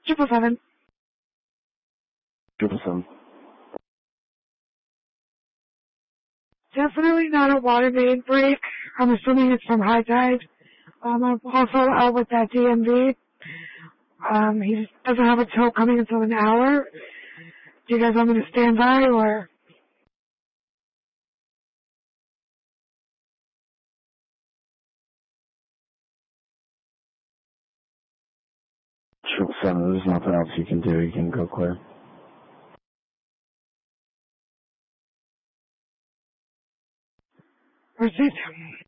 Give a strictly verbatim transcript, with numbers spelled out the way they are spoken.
Triple seven. Triple seven. Definitely not a water main break. I'm assuming it's from high tide. Um, I'm also out with that D M V. Um, he doesn't have a tow coming until an hour. Do you guys want me to stand by or? Triple seven, there's nothing else you can do. You can go clear. Received.